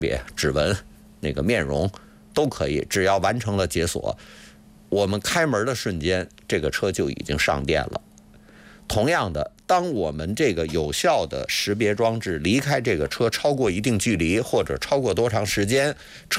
别、指纹、那个面容都可以，只要完成了解锁，我们开门的瞬间，这个车就已经上电了。同样的，当我们这个有效的识别装置离开这个车超过一定距离，或者超过多长时间，车